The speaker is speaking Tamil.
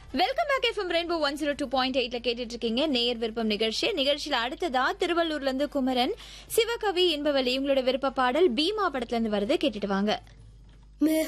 வெல்கம் பேக் எஃப்எம் ரெயின்போ 102.8ல கேட்டுட்டு இருக்கீங்க நேயர் விருப்பம் நிகழ்ச்சியில அடுத்ததா திருவள்ளூர்ல இருந்து குமரன் சிவகவி என்பவழி இவங்களோட விருப்ப பாடல் பீமா படத்துல இருந்து வருது, கேட்டுட்டு வாங்க.